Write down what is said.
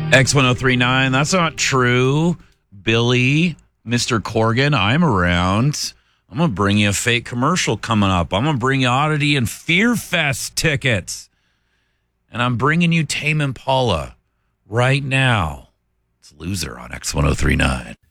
X1039, that's not true. Billy, Mr. Corgan, I'm around. I'm going to bring you a fake commercial coming up. I'm going to bring you Oddity and Fear Fest tickets. And I'm bringing you Tame Impala right now. It's Loser on X1039.